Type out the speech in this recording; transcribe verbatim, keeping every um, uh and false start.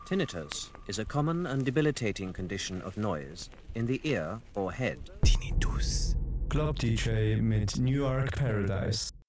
Tinnitus is a common and debilitating condition of noise in the ear or head. Tinnitus. Club D J mit New York Paradise.